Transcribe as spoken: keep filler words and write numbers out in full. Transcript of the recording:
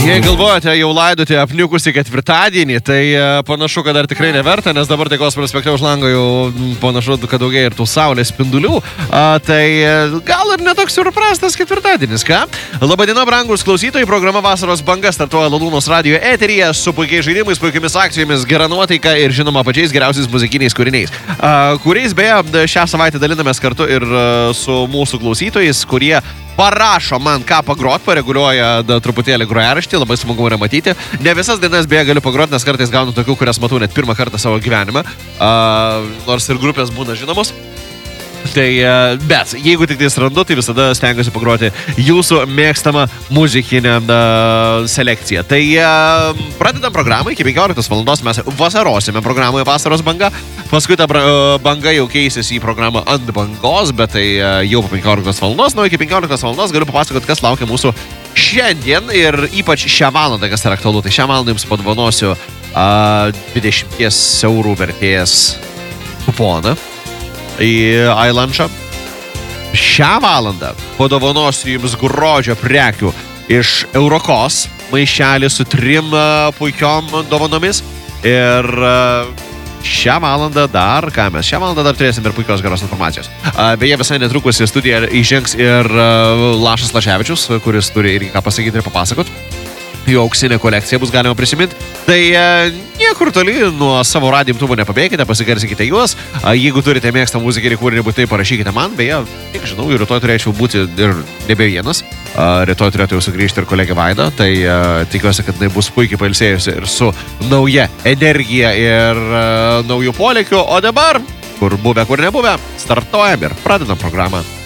Jei galvojate jau laidoti apniukusį ketvirtadienį, tai panašu, kad dar tikrai neverta, nes dabar taikos prospekte už lango jau panašu, kad daugiai ir tų saulės spindulių. A, tai gal ir netoks ir prastas ketvirtadienis, ką? Labadiena, brangus klausytojai, programa Vasaros banga startuoja Lalūnos radijo eteryje su puikiais žaidimais, puikiamis akcijomis, gera nuotaika ir žinoma pačiais geriausiais muzikiniais kūriniais. A, kuriais beje šią savaitę dalinamės kartu ir su mūsų klausytojais, kurie parašo man, ką pagrot, pareguliuoja da, truputėlį grojaraštį, labai smagu yra matyti. Ne visas dainas beje galiu pagrot, nes kartais gaunu tokių, kurias matau net pirmą kartą savo gyvenime, uh, nors ir grupės būna žinomos. Tai, uh, bet jeigu tik tai randu, tai visada stengiuosi pagroti jūsų mėgstamą muzikinę uh, selekciją. Tai uh, pradedam programą, iki penkioliktos valandos mes vasarosime programoje Vasaros banga. Paskui ta banga jau keisis į programą Ant bangos, bet tai jau po penkioliktos valandos. Nu, iki penkioliktos valandos galiu papasakoti, kas laukia mūsų šiandien ir ypač šią valandą, kas yra aktualu. Tai šią valandą jums padovanosiu uh, dvidešimt eurų vertės kuponą į iLunchą. Šią valandą padovanosiu jums grožio prekių iš Eurokos, maišelį su trim uh, puikiom dovanomis ir uh, šią valandą dar, ką mes, šią valandą dar turėsim ir puikios geros informacijos. Beje, visai netrukus į studiją įžengs ir Lašas Laševičius, kuris turi irgi ką pasakyti ir papasakot. Jo auksinė kolekcija bus galima prisiminti. Tai e, niekur toli nuo savo radijo imtuvo nepabėkite, pasigarsinkite juos. A, jeigu turite mėgstą muzikinį kūrinį, būtinai parašykite man. Beje, kiek žinau, ir rytoj turėčiau būti ir nebe vienas. A, rytoj turėtų jau sugrįžti ir kolegė Vaida. Tai a, tikiuosi, kad tai bus puikiai pailsėjusi ir su nauja energija ir a, naujų polėkių. O dabar, kur buvę, kur nebuvę, startuojam ir pradedam programą.